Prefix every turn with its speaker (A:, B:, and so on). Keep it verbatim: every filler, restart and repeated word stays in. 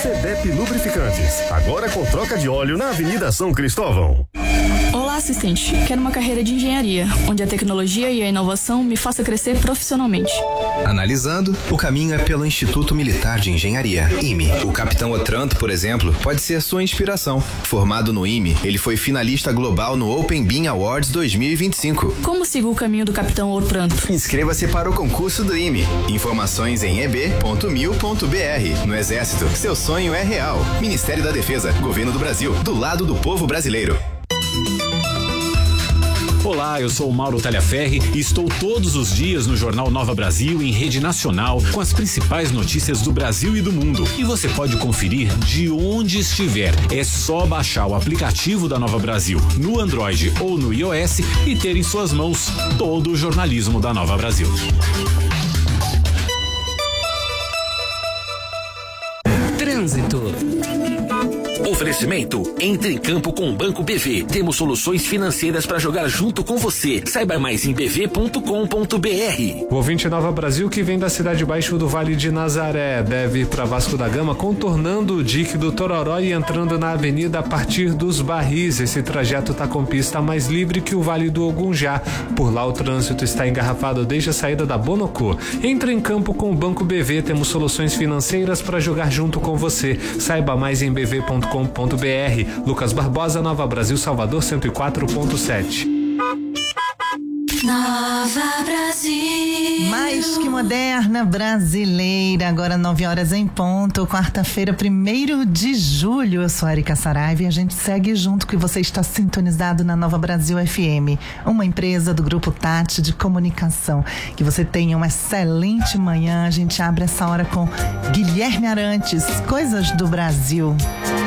A: Cedep Lubrificantes, agora com troca de óleo na Avenida São Cristóvão.
B: Olá, assistente. Quero uma carreira de engenharia, onde a tecnologia e a inovação me faça crescer profissionalmente.
C: Analisando, o caminho é pelo Instituto Militar de Engenharia, I M E. O capitão Otranto, por exemplo, pode ser sua inspiração. Formado no I M E, ele foi finalista global no Open Beam Awards dois mil e vinte e cinco.
B: Como sigo o caminho do capitão Otranto?
C: Inscreva-se para o concurso do I M E. Informações em e b ponto mil ponto b r. No Exército, seu sonho é real. Ministério da Defesa, Governo do Brasil, do lado do povo brasileiro.
D: Olá, eu sou o Mauro Talhaferri e estou todos os dias no Jornal Nova Brasil em rede nacional com as principais notícias do Brasil e do mundo. E você pode conferir de onde estiver. É só baixar o aplicativo da Nova Brasil no Android ou no iOS e ter em suas mãos todo o jornalismo da Nova Brasil.
E: Trânsito.
F: Oferecimento, entre em campo com o Banco B V. Temos soluções financeiras para jogar junto com você. Saiba mais em b v ponto com ponto b r.
G: O ouvinte Nova Brasil que vem da Cidade Baixa do Vale de Nazaré deve ir para Vasco da Gama, contornando o dique do Tororó e entrando na avenida a partir dos Barris. Esse trajeto está com pista mais livre que o Vale do Ogunjá. Por lá o trânsito está engarrafado desde a saída da Bonocô. Entre em campo com o Banco B V. Temos soluções financeiras para jogar junto com você. Saiba mais em b v ponto com ponto b r. Lucas Barbosa, Nova Brasil, Salvador cento e quatro ponto sete.
H: Nova Brasil.
I: Mais que moderna brasileira. Agora nove horas em ponto, quarta-feira, primeiro de julho. Eu sou a Erika Saraiva e a gente segue junto, que você está sintonizado na Nova Brasil F M, uma empresa do Grupo Tati de Comunicação. Que você tenha uma excelente manhã. A gente abre essa hora com Guilherme Arantes, Coisas do Brasil.